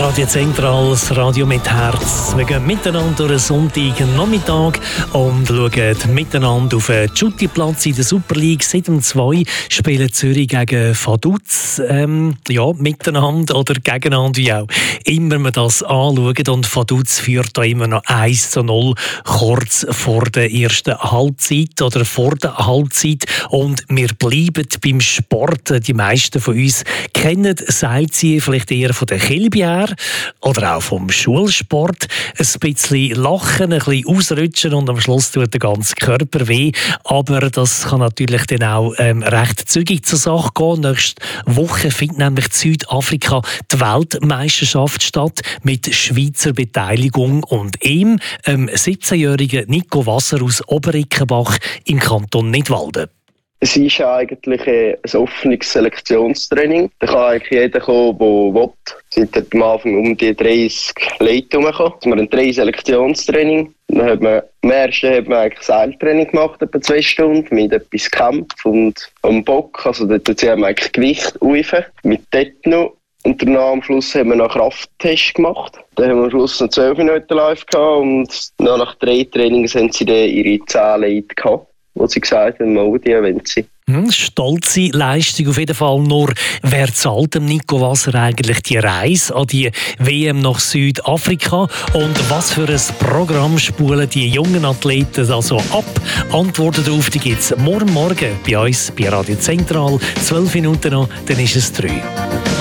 Radio Zentral, das Radio mit Herz. Wir gehen miteinander durch einen Sonntagnachmittag und schauen miteinander auf den Schuttiplatz in der Super League. Seit dem 2 spielen Zürich gegen Vaduz. Miteinander oder gegeneinander, wie auch immer man das anschaut. Und Vaduz führt da immer noch 1:0 kurz vor der ersten Halbzeit oder vor der Halbzeit. Und wir bleiben beim Sport. Die meisten von uns kennen Seilziehen vielleicht eher von der Kilby her oder auch vom Schulsport. Ein bisschen lachen, ein bisschen ausrutschen und am Schluss tut der ganze Körper weh. Aber das kann natürlich dann auch recht zügig zur Sache gehen. Nächste Woche findet nämlich in Südafrika die Weltmeisterschaft statt mit Schweizer Beteiligung und ihm, 17-jährigen Nico Wasser aus Oberickenbach im Kanton Nidwalden. Es ist eigentlich ein offenes Selektionstraining. Da kann eigentlich jeder kommen, der will. Es sind am Anfang um die 30 Leute herumgekommen. Wir haben 3 Selektionstraining. Dann hat man, am ersten hat man eigentlich Seiltraining gemacht, etwa 2 Stunden, mit etwas Kampf und am Bock. Also dort haben wir eigentlich Gewicht rufen, mit Techno. Und danach am Schluss haben wir noch einen Krafttest gemacht. Dann haben wir am Schluss noch 12 Minuten live gehabt und nach 3 Trainings haben sie dann ihre 10 Leute gehabt, wo sie gesagt haben, mal die wollen sie. Stolze Leistung auf jeden Fall. Nur wer zahlt dem Nico Wasser eigentlich die Reise an die WM nach Südafrika? Und was für ein Programm spulen die jungen Athleten also ab? Antworten darauf gibt es morgen bei uns bei Radio Zentral. 12 Minuten noch, dann ist es 3.